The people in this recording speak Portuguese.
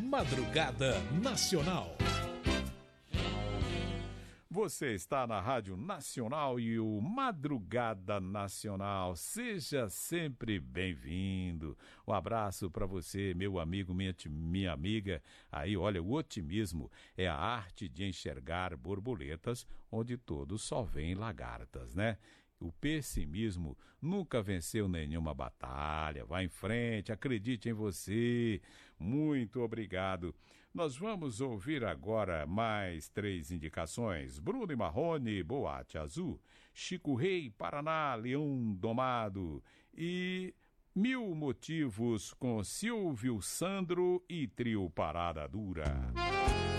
Madrugada Nacional. Você está na Rádio Nacional e o Madrugada Nacional. Seja sempre bem-vindo. Um abraço para você, meu amigo, minha amiga. Aí, olha, o otimismo é a arte de enxergar borboletas onde todos só veem lagartas, né? O pessimismo nunca venceu nenhuma batalha. Vá em frente, acredite em você. Muito obrigado. Nós vamos ouvir agora mais 3 indicações. Bruno e Marrone, Boate Azul. Chico Rei, Paraná, Leão Domado. E 1000 Motivos com Silvio Sandro e Trio Parada Dura.